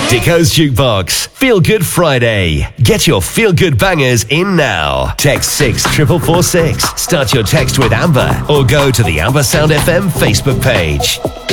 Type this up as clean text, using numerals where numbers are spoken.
Deco's Jukebox. Feel Good Friday. Get your feel good bangers in now. Text 64446. Start your text with Amber or go to the Amber Sound FM Facebook page.